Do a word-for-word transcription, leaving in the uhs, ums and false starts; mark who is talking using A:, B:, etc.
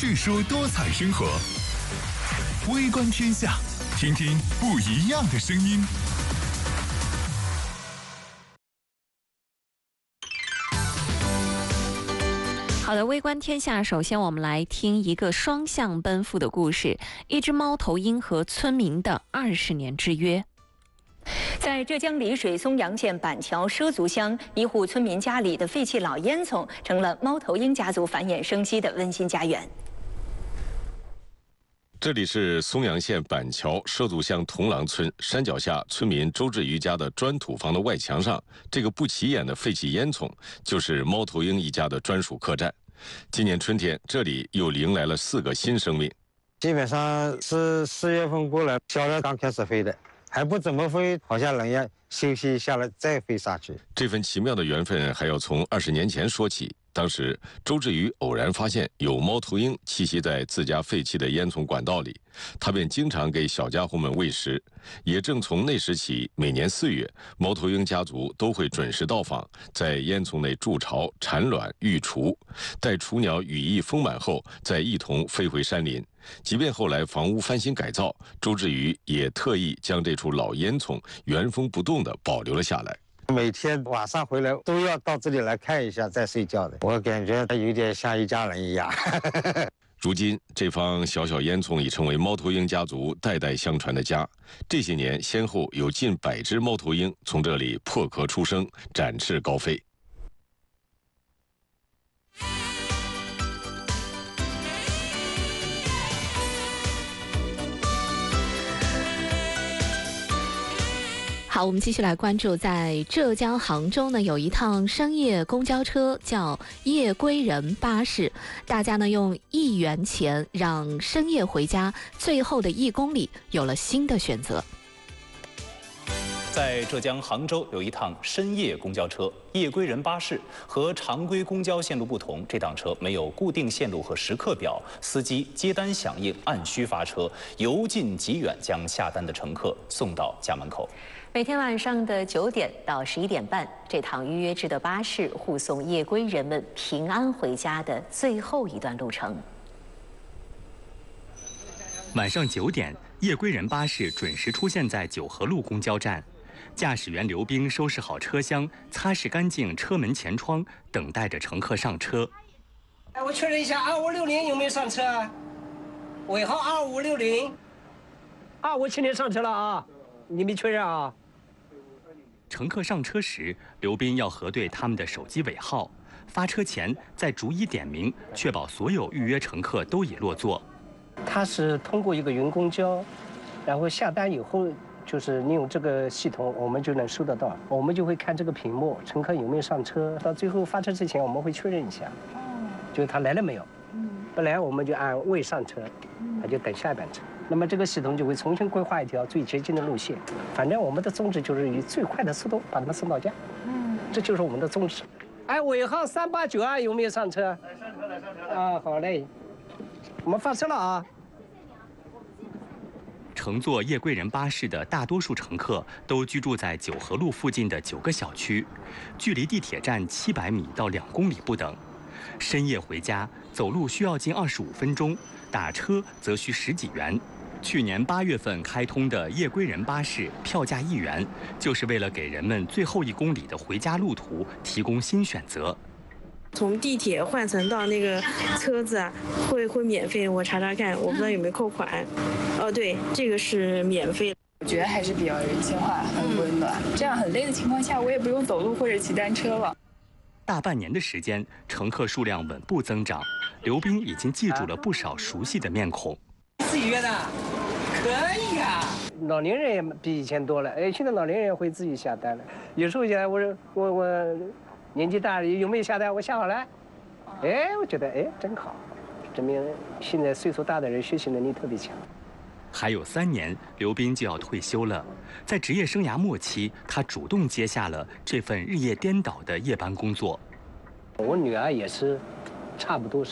A: 叙述多彩生活。微观天下，听听不一样的声音。
B: 好的，微观天下，首先我们来听一个双向奔赴的故事：一只猫头鹰和村民的二十年之约。
C: 在浙江丽水松阳县板桥畲族乡，一户村民家里的废弃老烟囱成了猫头鹰家族繁衍生息的温馨家园。
D: 这里是松阳县板桥畲族乡同郎村山脚下村民周志余家的砖土房的外墙上，这个不起眼的废弃烟囱就是猫头鹰一家的专属客栈。今年春天，这里又迎来了四个新生命。
E: 基本上是四月份过来，小的刚开始飞的，还不怎么飞，好像人要休息一下了再飞上去。
D: 这份奇妙的缘分还要从二十年前说起。当时，周志余偶然发现有猫头鹰栖息在自家废弃的烟囱管道里，他便经常给小家伙们喂食。也正从那时起，每年四月，猫头鹰家族都会准时到访，在烟囱内筑巢、产卵、育雏，待雏鸟羽翼丰满后，再一同飞回山林。即便后来房屋翻新改造，周志余也特意将这处老烟囱原封不动地保留了下来。
E: 每天晚上回来都要到这里来看一下再睡觉的，我感觉有点像一家人一样。
D: 如今，这方小小烟囱已成为猫头鹰家族代代相传的家。这些年，先后有近百只猫头鹰从这里破壳出生，展翅高飞。
B: 好，我们继续来关注，在浙江杭州呢，有一趟深夜公交车叫夜归人巴士，大家呢用一元钱让深夜回家最后的一公里有了新的选择。
F: 在浙江杭州有一趟深夜公交车夜归人巴士，和常规公交线路不同，这趟车没有固定线路和时刻表，司机接单响应按需发车，由近及远将下单的乘客送到家门口。
C: 每天晚上的九点到十一点半，这趟预约制的巴士护送夜归人们平安回家的最后一段路程。
G: 晚上九点，夜归人巴士准时出现在九河路公交站。驾驶员刘兵收拾好车厢，擦拭干净车门前窗，等待着乘客上车。
H: 哎，我确认一下，二五六零有没有上车啊？尾号二五六零，二五七零上车了啊，你没确认啊？
G: 乘客上车时，刘斌要核对他们的手机尾号，发车前再逐一点名，确保所有预约乘客都已落座。
H: 他是通过一个云公交，然后下单以后，就是利用这个系统，我们就能收得到。我们就会看这个屏幕，乘客有没有上车。到最后发车之前，我们会确认一下，就是他来了没有。不来，我们就按未上车，他就等下一班车。那么这个系统就会重新规划一条最接近的路线。反正我们的宗旨就是以最快的速度把他们送到家。嗯，这就是我们的宗旨。哎，尾号三八九二有没有上车？来上车，来上车。啊，好嘞，我们发车了啊。
G: 乘坐夜归人巴士的大多数乘客都居住在九河路附近的九个小区，距离地铁站七百米到两公里不等。深夜回家，走路需要近二十五分钟，打车则需十几元。去年八月份开通的夜归人巴士票价一元，就是为了给人们最后一公里的回家路途提供新选择。
I: 从地铁换乘到那个车子啊，会会免费，我查查看，我不知道有没有扣款。哦，对，这个是免费。
J: 我觉得还是比较人性化，很温暖。嗯、这样很累的情况下，我也不用走路或者骑单车了。
G: 大半年的时间，乘客数量稳步增长。刘斌已经记住了不少熟悉的面孔。
H: 自己约的，可以啊。老年人也比以前多了，哎，现在老年人也会自己下单了。有时候现在我我我年纪大了，有没有下单？我下好了。哎，我觉得哎真好，证明现在岁数大的人学习能力特别强。
G: 还有三年，刘斌就要退休了。在职业生涯末期，他主动接下了这份日夜颠倒的夜班工作。
H: 我女儿也是，差不多是。